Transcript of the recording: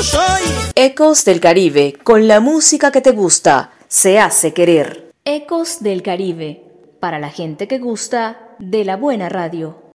yo soy. Ecos del Caribe, con la música que te gusta, se hace querer. Ecos del Caribe, para la gente que gusta de la buena radio.